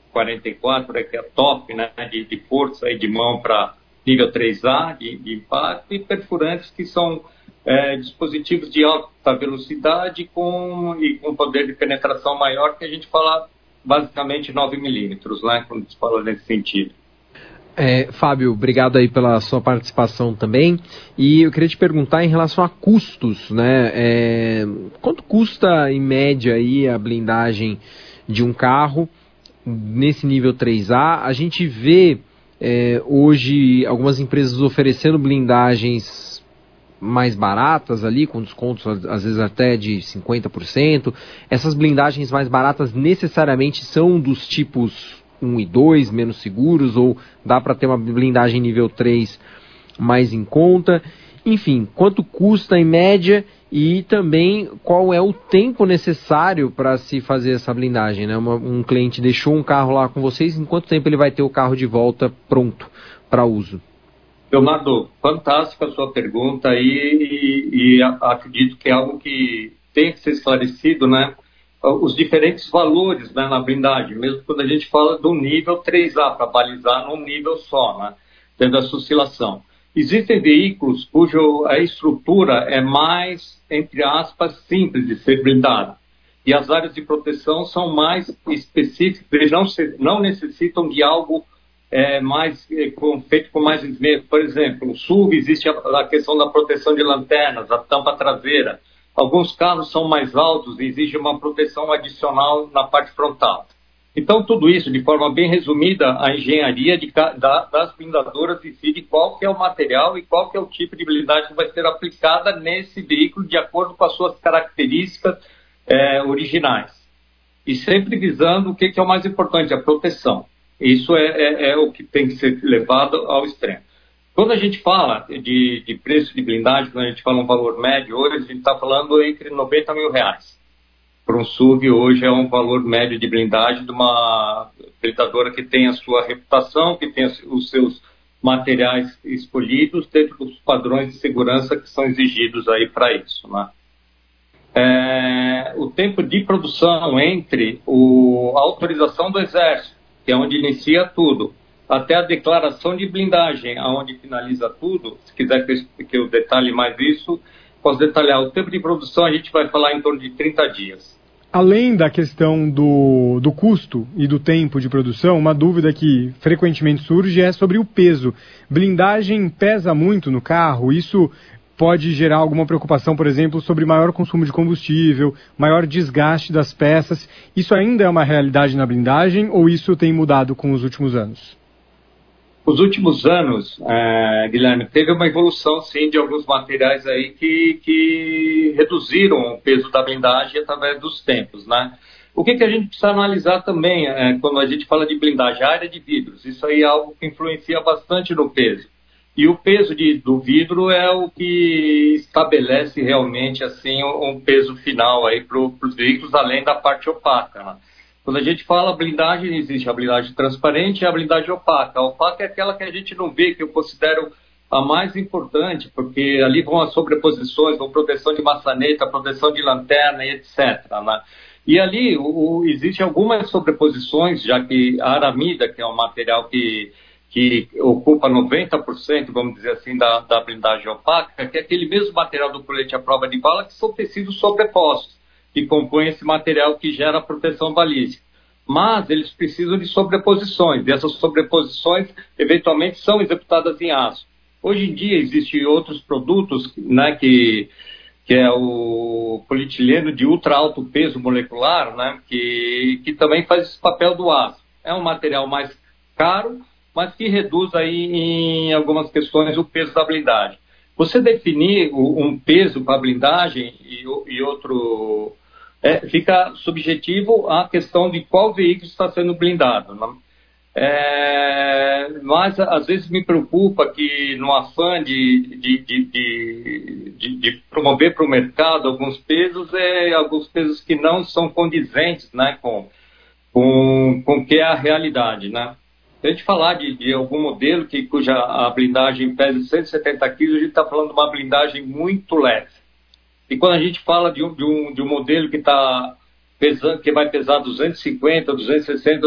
44, que é top, né, de força e de mão para nível 3A de impacto, e perfurantes, que são dispositivos de alta velocidade com poder de penetração maior, que a gente fala basicamente 9 milímetros, né, quando se fala nesse sentido. Fábio, obrigado aí pela sua participação também. E eu queria te perguntar em relação a custos, né? Quanto custa em média aí a blindagem de um carro nesse nível 3A? A gente vê hoje algumas empresas oferecendo blindagens mais baratas ali, com descontos às vezes até de 50%. Essas blindagens mais baratas necessariamente são dos tipos 1 e 2, menos seguros, ou dá para ter uma blindagem nível 3 mais em conta? Enfim, quanto custa em média e também qual é o tempo necessário para se fazer essa blindagem, né? Um cliente deixou um carro lá com vocês, em quanto tempo ele vai ter o carro de volta pronto para uso? Leonardo, fantástica a sua pergunta e acredito que é algo que tem que ser esclarecido, né? Os diferentes valores, né, na blindagem, mesmo quando a gente fala do nível 3A, para balizar num nível só, né, tendo essa oscilação. Existem veículos cuja a estrutura é mais, entre aspas, simples de ser blindada. E as áreas de proteção são mais específicas, eles não necessitam de algo feito com mais esmero. Por exemplo, no SUV existe a questão da proteção de lanternas, a tampa traseira. Alguns carros são mais altos e exige uma proteção adicional na parte frontal. Então, tudo isso, de forma bem resumida, a engenharia das blindadoras decide qual que é o material e qual que é o tipo de blindagem que vai ser aplicada nesse veículo de acordo com as suas características originais. E sempre visando o que é o mais importante, a proteção. Isso é o que tem que ser levado ao extremo. Quando a gente fala de preço de blindagem, quando a gente fala um valor médio, hoje a gente está falando entre R$90 mil. Para um SUV hoje é um valor médio de blindagem de uma blindadora que tem a sua reputação, que tem os seus materiais escolhidos dentro dos padrões de segurança que são exigidos aí para isso, né? O tempo de produção entre a autorização do Exército, que é onde inicia tudo, até a declaração de blindagem, aonde finaliza tudo. Se quiser que eu detalhe mais isso, posso detalhar. O tempo de produção a gente vai falar em torno de 30 dias. Além da questão do custo e do tempo de produção, uma dúvida que frequentemente surge é sobre o peso. Blindagem pesa muito no carro? Isso pode gerar alguma preocupação, por exemplo, sobre maior consumo de combustível, maior desgaste das peças? Isso ainda é uma realidade na blindagem ou isso tem mudado com os últimos anos? Os últimos anos, Guilherme, teve uma evolução, sim, de alguns materiais aí que reduziram o peso da blindagem através dos tempos, né? O que a gente precisa analisar também, quando a gente fala de blindagem, a área de vidros, isso aí é algo que influencia bastante no peso. E o peso do vidro é o que estabelece realmente, assim, um peso final aí para os veículos, além da parte opaca, né? Quando a gente fala blindagem, existe a blindagem transparente e a blindagem opaca. A opaca é aquela que a gente não vê, que eu considero a mais importante, porque ali vão as sobreposições, vão proteção de maçaneta, proteção de lanterna e etc., né? E ali existem algumas sobreposições, já que a aramida, que é um material que ocupa 90%, vamos dizer assim, da blindagem opaca, que é aquele mesmo material do colete à prova de bala, que são tecidos sobrepostos, que compõem esse material que gera proteção balística. Mas eles precisam de sobreposições, e essas sobreposições, eventualmente, são executadas em aço. Hoje em dia, existem outros produtos, né, que é o polietileno de ultra alto peso molecular, né, que também faz esse papel do aço. É um material mais caro, mas que reduz aí, em algumas questões, o peso da blindagem. Você definir um peso para a blindagem e outro... fica subjetivo à questão de qual veículo está sendo blindado, né? Mas às vezes me preocupa que no afã de promover para o mercado alguns pesos que não são condizentes, né, com o que é a realidade, né? Se a gente falar de algum modelo cuja a blindagem pesa 170 quilos, a gente está falando de uma blindagem muito leve. E quando a gente fala de um modelo que vai pesar 250, 260,